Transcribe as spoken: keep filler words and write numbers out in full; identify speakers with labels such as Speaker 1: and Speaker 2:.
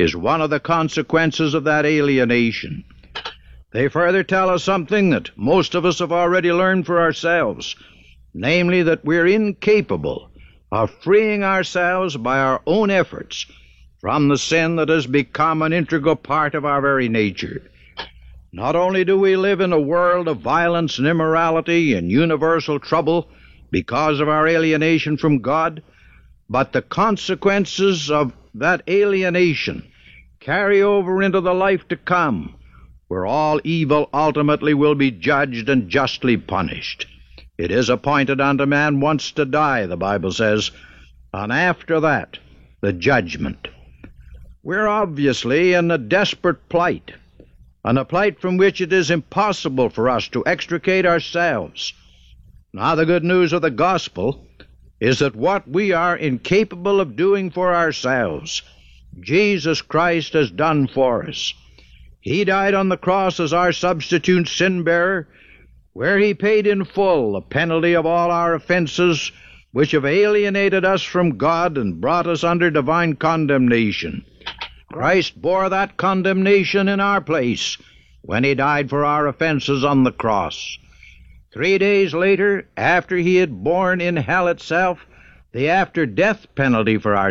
Speaker 1: is one of the consequences of that alienation. They further tell us something that most of us have already learned for ourselves, namely that we're incapable of freeing ourselves by our own efforts from the sin that has become an integral part of our very nature. Not only do we live in a world of violence and immorality and universal trouble because of our alienation from God, but the consequences of that alienation carry over into the life to come, where all evil ultimately will be judged and justly punished. It is appointed unto man once to die, the Bible says, and after that, the judgment. We're obviously in a desperate plight, and a plight from which it is impossible for us to extricate ourselves. Now, the good news of the gospel is that what we are incapable of doing for ourselves, Jesus Christ has done for us. He died on the cross as our substitute sin-bearer, where he paid in full the penalty of all our offenses, which have alienated us from God and brought us under divine condemnation. Christ bore that condemnation in our place when he died for our offenses on the cross. Three days later, after he had borne in hell itself the after-death penalty for our